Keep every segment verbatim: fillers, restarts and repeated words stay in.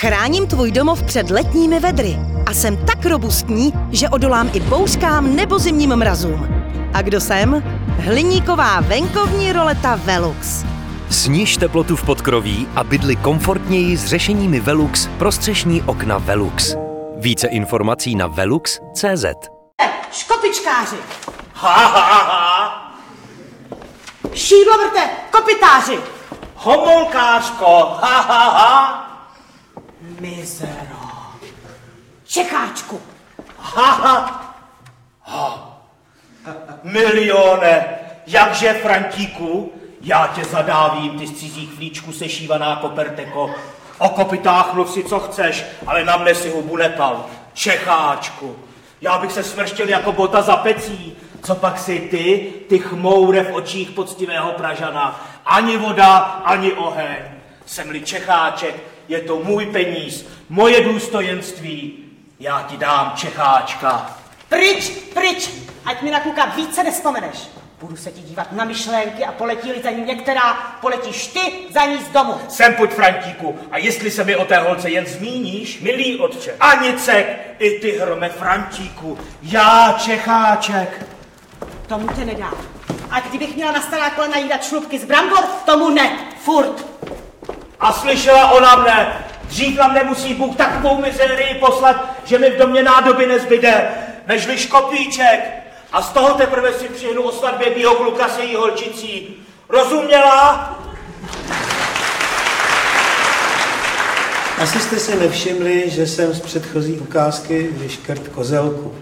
Chráním tvůj domov před letními vedry a jsem tak robustní, že odolám i bouřkám nebo zimním mrazům. A kdo jsem? Hliníková venkovní roleta Velux. Sniž teplotu v podkroví a bydli komfortněji s řešeními Velux pro střešní okna Velux. Více informací na velux tečka cé zet. Škopičkáři! Ha, ha, ha! Šídlovrte, kopitáři! Homolkářko! Ha, ha, ha! Mizero! Čekáčku! Ha, ha! Ha! Milione! Jakže, Frantíku? Já tě zadávím, ty z cizích flíčků sešívaná koperteko. O kopitách mluv si, co chceš, ale na mne si hubu nepal. Čecháčku! Já bych se smrštil jako bota za pecí. Co pak si ty, ty chmoure v očích poctivého Pražana? Ani voda, ani oheň. Jsem-li Čecháček, je to můj peníz, moje důstojenství. Já ti dám Čecháčka. Pryč, pryč, ať mi na kluka více nevzpomeneš. Budu se ti dívat na myšlenky a poletí-li za ní některá, poletíš ty za ní z domu. Sem pojď, Frantíku, a jestli se mi o té holce jen zmíníš, milý otče, Anicek, i ty hrome, Frantíku, já Čecháček. Tomu tě nedám. A kdybych měla na stará kolena jí dát šlupky z brambor, tomu ne, furt. A slyšela ona mne, dřív nám nemusí Bůh takovou mizérii poslat, že mi v domě nádoby nezbyde, nežli škopíček. A z toho teprve si přihnu o svatbě mýho kluka se jí holčicí. Rozuměla? Asi jste si nevšimli, že jsem z předchozí ukázky vyškrt kozelku.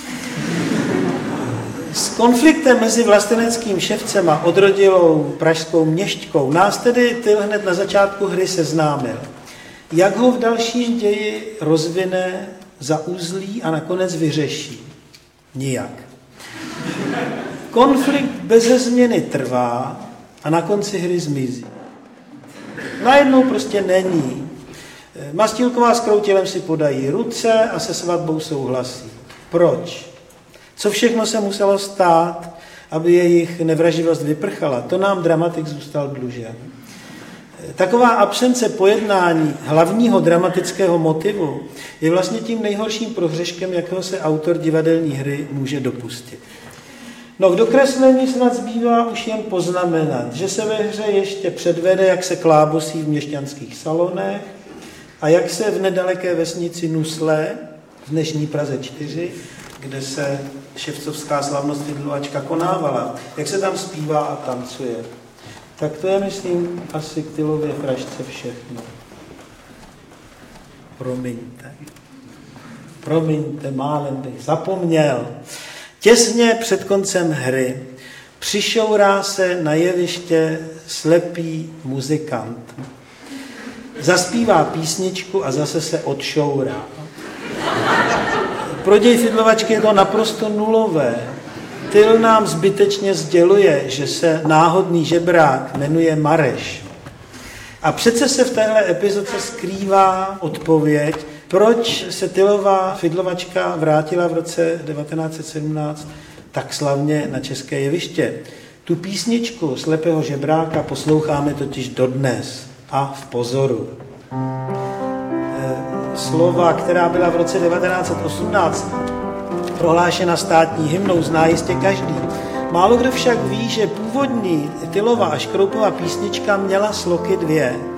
S konfliktem mezi vlasteneckým ševcem a odrodilou pražskou měšťkou nás tedy Tyl hned na začátku hry seznámil. Jak ho v dalším ději rozvine, zauzlí a nakonec vyřeší? Nijak. Konflikt beze změny trvá a na konci hry zmizí. Najednou prostě není. Mastílková s Kroutilem si podají ruce a se svatbou souhlasí. Proč? Co všechno se muselo stát, aby jejich nevraživost vyprchala? To nám dramatik zůstal dlužen. Taková absence pojednání hlavního dramatického motivu je vlastně tím nejhorším prohřeškem, jakého se autor divadelní hry může dopustit. No k dokreslení snad zbývá už jen poznamenat, že se ve hře ještě předvede, jak se klábosí v měšťanských salonech a jak se v nedaleké vesnici Nuslé, v dnešní Praze čtyři, kde se ševcovská slavnost Fidlovačka konávala, jak se tam zpívá a tancuje. Tak to je, myslím, asi k Tylově frašce všechno. Promiňte. Promiňte, málem bych zapomněl. Těsně před koncem hry přišourá se na jeviště slepý muzikant. Zaspívá písničku a zase se odšourá. Pro děj Fidlovačky je to naprosto nulové. Tyl nám zbytečně sděluje, že se náhodný žebrák jmenuje Mareš. A přece se v téhle epizodce skrývá odpověď, proč se Tylová Fidlovačka vrátila v roce devatenáct set sedmnáct tak slavně na české jeviště. Tu písničku Slepého žebráka posloucháme totiž dodnes a v pozoru. Slova, která byla v roce devatenáct set osmnáct prohlášena státní hymnou, zná jistě každý. Málo kdo však ví, že původní Tylova a Škroupova písnička měla sloky dvě.